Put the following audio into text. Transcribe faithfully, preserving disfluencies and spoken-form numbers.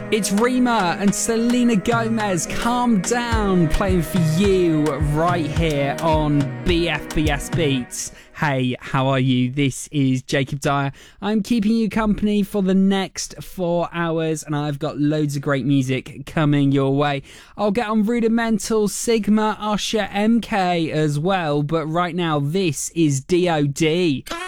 It's Rima and Selena Gomez, Calm Down, playing for you right here on B F B S Beats. Hey, how are you? This is Jacob Dyer. I'm keeping you company for the next four hours and I've got loads of great music coming your way. I'll get on Rudimental, Sigma, Usher, M K as well, but right now this is D O D.